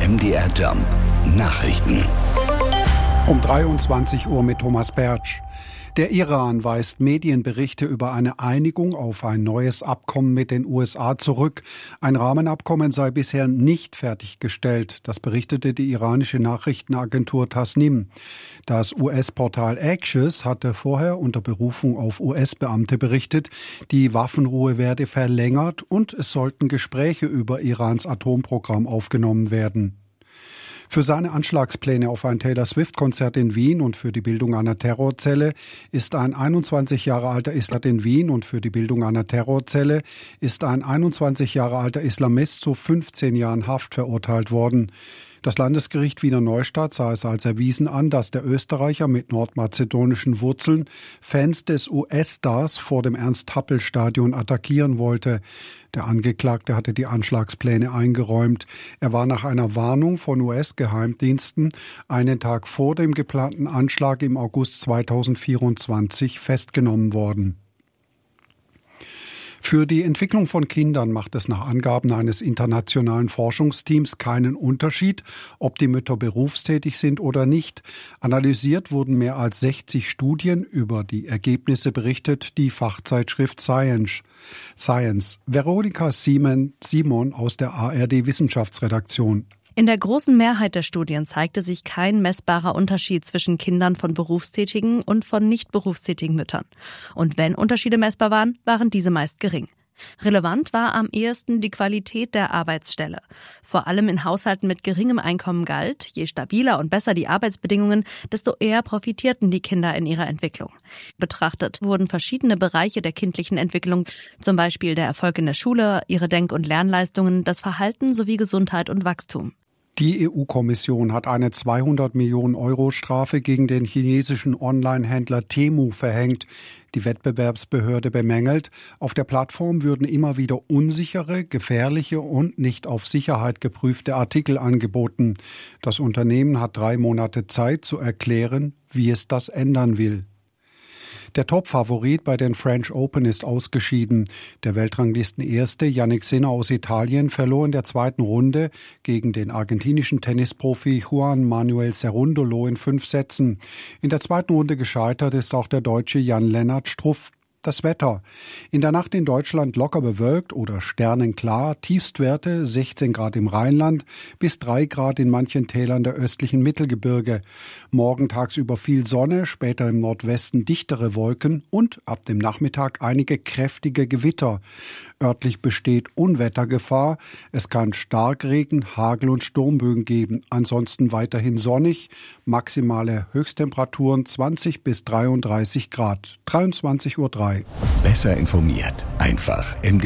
MDR Jump Nachrichten. Um 23 Uhr mit Thomas Bertsch. Der Iran weist Medienberichte über eine Einigung auf ein neues Abkommen mit den USA zurück. Ein Rahmenabkommen sei bisher nicht fertiggestellt. Das berichtete die iranische Nachrichtenagentur Tasnim. Das US-Portal Axios hatte vorher unter Berufung auf US-Beamte berichtet, die Waffenruhe werde verlängert und es sollten Gespräche über Irans Atomprogramm aufgenommen werden. Für seine Anschlagspläne auf ein Taylor Swift-Konzert in Wien und für die Bildung einer Terrorzelle ist ein 21 Jahre alter Islamist zu 15 Jahren Haft verurteilt worden. Das Landesgericht Wiener Neustadt sah es als erwiesen an, dass der Österreicher mit nordmazedonischen Wurzeln Fans des US-Stars vor dem Ernst-Happel-Stadion attackieren wollte. Der Angeklagte hatte die Anschlagspläne eingeräumt. Er war nach einer Warnung von US-Geheimdiensten einen Tag vor dem geplanten Anschlag im August 2024 festgenommen worden. Für die Entwicklung von Kindern macht es nach Angaben eines internationalen Forschungsteams keinen Unterschied, ob die Mütter berufstätig sind oder nicht. Analysiert wurden mehr als 60 Studien, über die Ergebnisse berichtet die Fachzeitschrift Science. Veronika Simon aus der ARD Wissenschaftsredaktion. In der großen Mehrheit der Studien zeigte sich kein messbarer Unterschied zwischen Kindern von berufstätigen und von nicht berufstätigen Müttern. Und wenn Unterschiede messbar waren, waren diese meist gering. Relevant war am ehesten die Qualität der Arbeitsstelle. Vor allem in Haushalten mit geringem Einkommen galt, je stabiler und besser die Arbeitsbedingungen, desto eher profitierten die Kinder in ihrer Entwicklung. Betrachtet wurden verschiedene Bereiche der kindlichen Entwicklung, zum Beispiel der Erfolg in der Schule, ihre Denk- und Lernleistungen, das Verhalten sowie Gesundheit und Wachstum. Die EU-Kommission hat eine 200 Millionen Euro Strafe gegen den chinesischen Online-Händler Temu verhängt. Die Wettbewerbsbehörde bemängelt, auf der Plattform würden immer wieder unsichere, gefährliche und nicht auf Sicherheit geprüfte Artikel angeboten. Das Unternehmen hat 3 Monate Zeit zu erklären, wie es das ändern will. Der Top-Favorit bei den French Open ist ausgeschieden. Der Weltranglisten-Erste Jannik Sinner aus Italien verlor in der zweiten Runde gegen den argentinischen Tennisprofi Juan Manuel Cerúndolo in 5 Sätzen. In der zweiten Runde gescheitert ist auch der Deutsche Jan-Lennart Struff. Das Wetter. In der Nacht in Deutschland locker bewölkt oder sternenklar, Tiefstwerte 16 Grad im Rheinland bis 3 Grad in manchen Tälern der östlichen Mittelgebirge. Morgen tagsüber viel Sonne, später im Nordwesten dichtere Wolken und ab dem Nachmittag einige kräftige Gewitter. Örtlich besteht Unwettergefahr. Es kann Starkregen, Hagel und Sturmböen geben. Ansonsten weiterhin sonnig. Maximale Höchsttemperaturen 20 bis 33 Grad. 23:03 Uhr. Besser informiert. Einfach MDR.